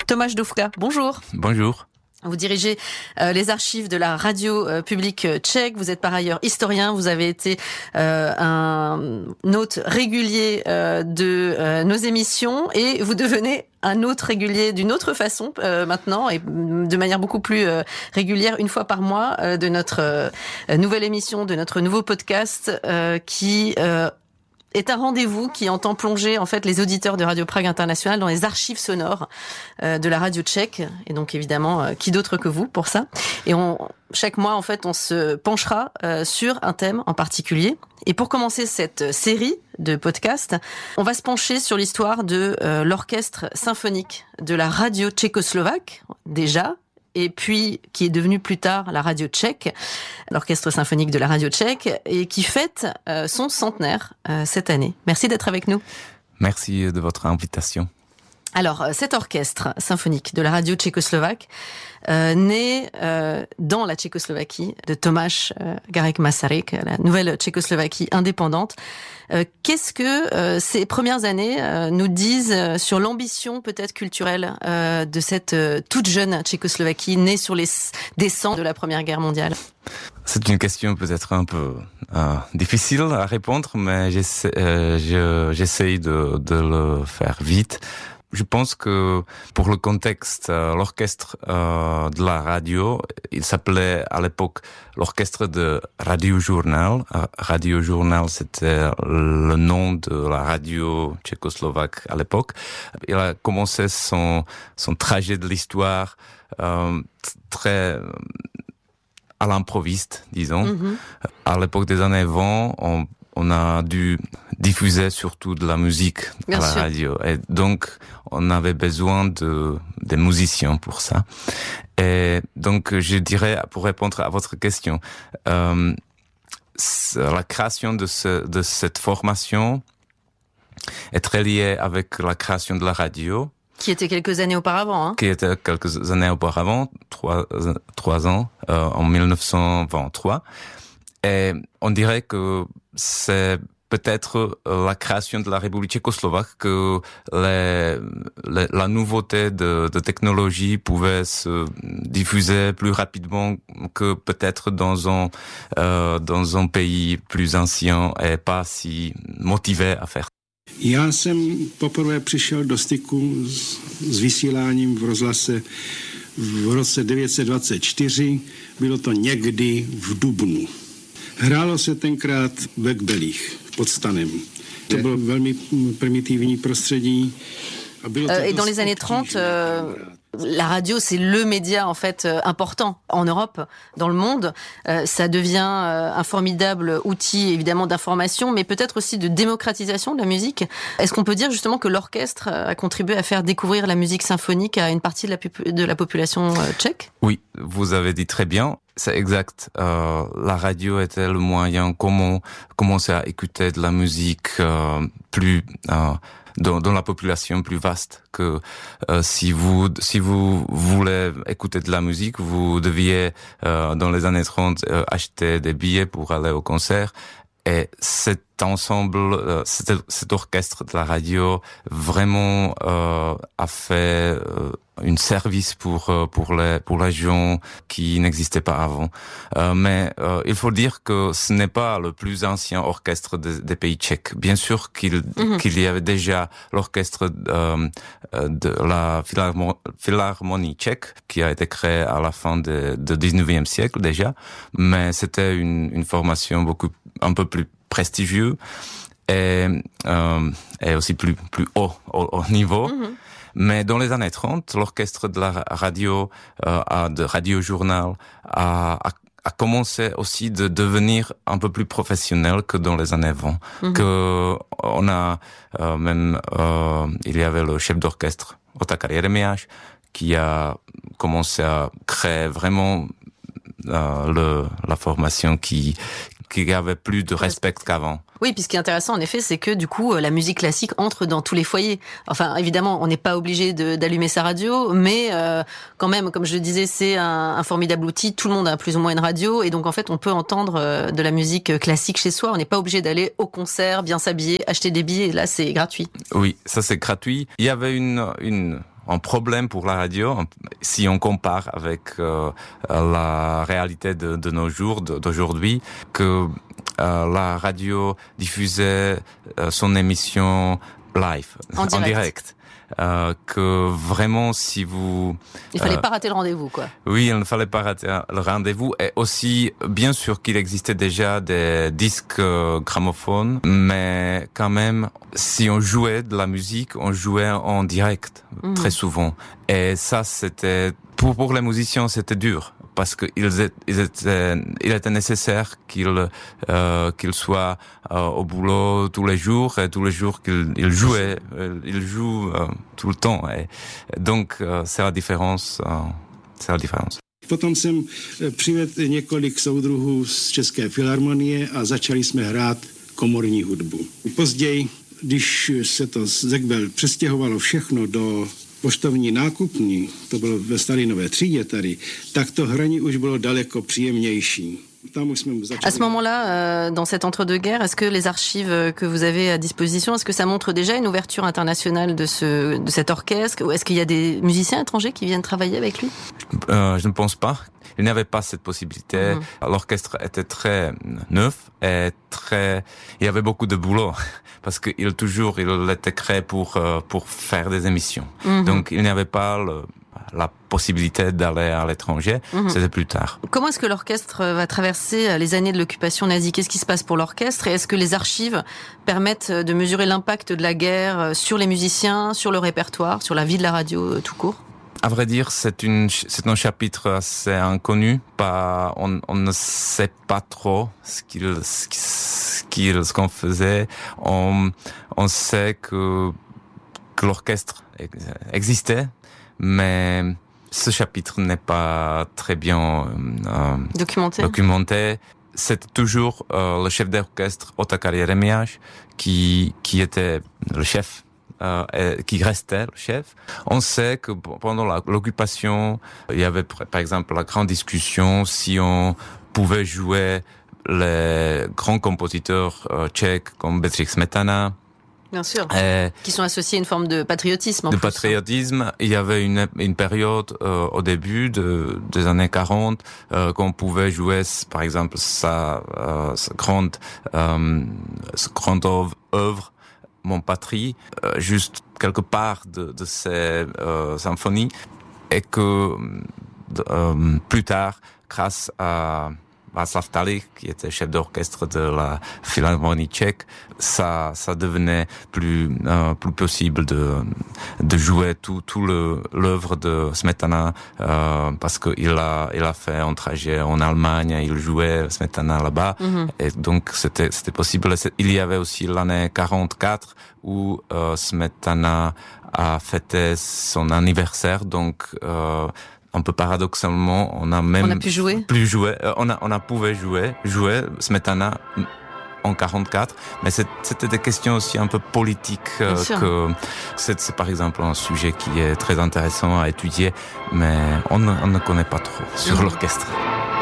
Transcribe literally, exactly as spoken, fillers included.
Tomáš Dufka, bonjour. Bonjour. Vous dirigez euh, les archives de la radio euh, publique tchèque. Vous êtes par ailleurs historien. Vous avez été euh, un hôte régulier euh, de euh, nos émissions et vous devenez un hôte régulier d'une autre façon euh, maintenant et de manière beaucoup plus euh, régulière, une fois par mois, euh, de notre euh, nouvelle émission, de notre nouveau podcast euh, qui euh, est un rendez-vous qui entend plonger en fait les auditeurs de Radio Prague International dans les archives sonores euh, de la radio tchèque. Et donc évidemment, euh, qui d'autre que vous pour ça. Et on, chaque mois, en fait, on se penchera euh, sur un thème en particulier. Et pour commencer cette série de podcasts, on va se pencher sur l'histoire de euh, l'orchestre symphonique de la radio tchécoslovaque, déjà, et puis qui est devenu plus tard la radio tchèque, l'orchestre symphonique de la radio tchèque, et qui fête euh, son centenaire euh, cette année. Merci d'être avec nous. Merci de votre invitation. Alors, cet orchestre symphonique de la radio tchécoslovaque, euh, né euh, dans la Tchécoslovaquie de Tomáš euh, Garrigue Masaryk, la nouvelle Tchécoslovaquie indépendante. Euh, qu'est-ce que euh, ces premières années euh, nous disent euh, sur l'ambition peut-être culturelle euh, de cette euh, toute jeune Tchécoslovaquie née sur les des cendres de la Première Guerre mondiale? C'est une question peut-être un peu euh, difficile à répondre, mais j'essaie, euh, je, j'essaye de, de le faire vite. Je pense que pour le contexte, euh, l'orchestre euh, de la radio, il s'appelait à l'époque l'orchestre de Radio Journal. Euh, Radio Journal, c'était le nom de la radio tchécoslovaque à l'époque. Il a commencé son, son trajet de l'histoire euh, très à l'improviste, disons. Mm-hmm. À l'époque des années vingt, on on a dû diffuser surtout de la musique Bien à la sûr. radio. Et donc, on avait besoin de, des musiciens pour ça. Et donc, je dirais, pour répondre à votre question, euh, la création de, ce, de cette formation est très liée avec la création de la radio. Qui était quelques années auparavant, hein. Qui était quelques années auparavant, trois, trois ans, euh, en mille neuf cent vingt-trois. Et on dirait que c'est peut-être la création de la République tchécoslovaque que les, les, la nouveauté de, de technologie pouvait se diffuser plus rapidement que peut-être dans un, euh, dans un pays plus ancien et pas si motivé à faire. Já jsem poprvé přišel do styku s, s vysíláním v rozhlase v roce devět set dvacet čtyři. Bylo to někdy v dubnu. Hrálo se tenkrát ve Kbelích pod Stanem. To bylo velmi primitivní prostředí. A bylo to Euh, et dans les années trente, euh, la radio, c'est le média en fait euh, important en Europe, dans le monde. Euh, ça devient euh, un formidable outil évidemment d'information, mais peut-être aussi de démocratisation de la musique. Est-ce qu'on peut dire justement que l'orchestre a contribué à faire découvrir la musique symphonique à une partie de la, pup- de la population euh, tchèque? Oui, vous avez dit très bien. C'est exact. Euh, la radio était le moyen comment commencer à écouter de la musique euh, plus euh, dans, dans la population plus vaste que euh, si vous si vous voulez écouter de la musique, vous deviez euh, dans les années trente euh, acheter des billets pour aller au concert. Et cet ensemble, euh, cet, cet orchestre de la radio vraiment euh, a fait euh, un service pour euh, pour les pour les gens qui n'existaient pas avant. Euh, mais euh, il faut dire que ce n'est pas le plus ancien orchestre de, des pays tchèques. Bien sûr qu'il mm-hmm. qu'il y avait déjà l'orchestre euh, de la Philharmo- Philharmonie tchèque qui a été créé à la fin de, de dix-neuvième siècle déjà, mais c'était une une formation beaucoup un peu plus prestigieux et, euh, et aussi plus plus haut au, au niveau. Mm-hmm. Mais dans les années trente, l'orchestre de la radio, euh, de Radio Journal, a, a, a commencé aussi de devenir un peu plus professionnel que dans les années vingt. Mm-hmm. Que on a euh, même, euh, il y avait le chef d'orchestre Otakar Jeremiáš qui a commencé à créer vraiment euh, le, la formation qui qui avait plus de respect qu'avant. Oui, puis ce qui est intéressant, en effet, c'est que du coup, la musique classique entre dans tous les foyers. Enfin, évidemment, on n'est pas obligé de, d'allumer sa radio, mais euh, quand même, comme je le disais, c'est un, un formidable outil. Tout le monde a plus ou moins une radio, et donc en fait, on peut entendre euh, de la musique classique chez soi. On n'est pas obligé d'aller au concert, bien s'habiller, acheter des billets. Là, c'est gratuit. Oui, ça c'est gratuit. Il y avait une une un problème pour la radio si on compare avec euh, la réalité de, de nos jours, d'aujourd'hui, que euh, la radio diffusait euh, son émission live, en direct. En direct. Euh, que vraiment, si vous... Il fallait euh, pas rater le rendez-vous, quoi. Oui, il ne fallait pas rater le rendez-vous. Et aussi, bien sûr qu'il existait déjà des disques euh, gramophones, mais quand même, si on jouait de la musique, on jouait en direct, mmh. très souvent. Et ça, c'était... Pour, pour les musiciens, c'était dur. Parce qu'il il était, il était nécessaire qu'ils euh, qu'ils soient euh, au boulot tous les jours et tous les jours qu'ils il jouaient, ils jouent euh, tout le temps. Et donc euh, c'est la différence. Euh, c'est la différence. Potom jsem přivedl několik soudruhů z České filharmonie a začali jsme hrát komorní hudbu. Později, když se to z Zekbel přestěhovalo všechno do poštovní nákupní, to bylo ve Stalinové třídě tady, tak to hraní už bylo daleko příjemnější. Tam už jsme začali... À ce moment-là, euh, dans cette entre-deux-guerres, est-ce que les archives que vous avez à disposition, est-ce que ça montre déjà une ouverture internationale de, ce, de cet orchestre? Ou est-ce qu'il y a des musiciens étrangers qui viennent travailler avec lui? euh, Je ne pense pas. Il n'y avait pas cette possibilité. Mmh. L'orchestre était très neuf et très... Il y avait beaucoup de boulot. Parce qu'il toujours, il était créé pour pour faire des émissions. Mmh. Donc il n'y avait pas le, la possibilité d'aller à l'étranger. Mmh. C'était plus tard. Comment est-ce que l'orchestre va traverser les années de l'occupation nazie? Qu'est-ce qui se passe pour l'orchestre? Et est-ce que les archives permettent de mesurer l'impact de la guerre sur les musiciens, sur le répertoire, sur la vie de la radio tout court? À vrai dire, c'est une, c'est un chapitre assez inconnu. Pas, on, on ne sait pas trop ce qu'il, ce qu'il, ce qu'on faisait. On, on sait que, que l'orchestre existait, mais ce chapitre n'est pas très bien euh, documenté. documenté. C'était toujours euh, le chef d'orchestre Otakar Jeremias qui, qui était le chef. Euh, qui restait le chef. On sait que pendant la, l'occupation, il y avait par exemple la grande discussion si on pouvait jouer les grands compositeurs euh, tchèques comme Bedřich Smetana. Bien sûr. Et qui sont associés à une forme de patriotisme. En de plus. patriotisme. Il y avait une, une période euh, au début de, des années quarante euh, qu'on pouvait jouer, par exemple, sa, euh, sa grande, euh, sa grande œuvre Mon patrie, euh, juste quelque part de, de ces euh, symphonies, et que euh, plus tard, grâce à Václav Talik, qui était chef d'orchestre de la Philharmonie tchèque, ça, ça devenait plus, euh, plus possible de, de jouer tout, tout le, l'œuvre de Smetana, euh, parce qu'il a, il a fait un trajet en Allemagne, il jouait Smetana là-bas, mm-hmm. et donc c'était, c'était possible. Il y avait aussi l'année quarante-quatre où euh, Smetana a fêté son anniversaire, donc euh, un peu paradoxalement, on a même on a pu jouer. plus joué. On a on a pouvait jouer, jouer Smetana en quarante-quatre, mais c'était des questions aussi un peu politiques euh, que c'est, c'est par exemple un sujet qui est très intéressant à étudier, mais on ne, on ne connaît pas trop sur mmh. l'orchestre.